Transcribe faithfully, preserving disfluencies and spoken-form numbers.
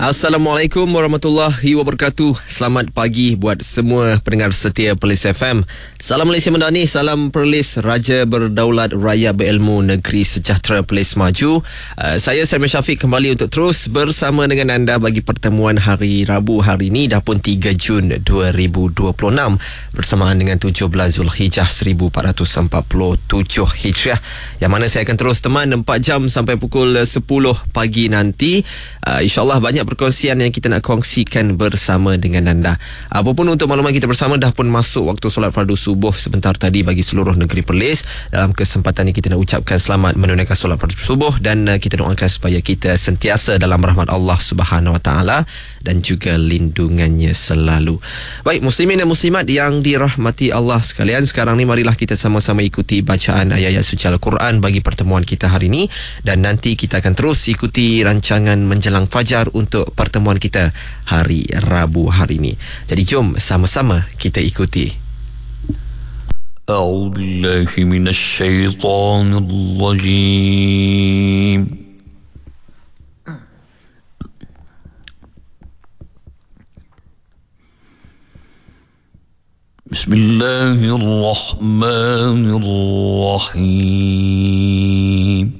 Assalamualaikum warahmatullahi wabarakatuh. Selamat pagi buat semua pendengar setia Perlis F M. Salam Malaysia Madani, salam Perlis, Raja Berdaulat, Raya Berilmu, Negeri Sejahtera, Perlis Maju. uh, Saya Samuel Syafiq kembali untuk terus bersama dengan anda bagi pertemuan hari Rabu hari ini. Dah pun tiga Jun dua ribu dua puluh enam bersamaan dengan tujuh belas Zulhijjah seribu empat ratus empat puluh tujuh Hijriah, yang mana saya akan terus teman empat jam sampai pukul sepuluh pagi nanti. uh, InsyaAllah banyak perkongsian yang kita nak kongsikan bersama dengan anda. Apapun untuk maklumat kita bersama, dah pun masuk waktu solat fardu subuh sebentar tadi bagi seluruh negeri Perlis. Dalam kesempatan ini kita nak ucapkan selamat menunaikan solat fardu subuh dan uh, kita doakan supaya kita sentiasa dalam rahmat Allah Subhanahu Wa Taala dan juga lindungannya selalu. Baik, muslimin dan muslimat yang dirahmati Allah sekalian, sekarang ni marilah kita sama-sama ikuti bacaan ayat-ayat suci Al-Quran bagi pertemuan kita hari ini, dan nanti kita akan terus ikuti rancangan menjelang fajar untuk pertemuan kita hari Rabu hari ini. Jadi jom sama-sama kita ikuti. A'udzu billahi minasy syaithanir rajim. Bismillahirrahmanirrahim.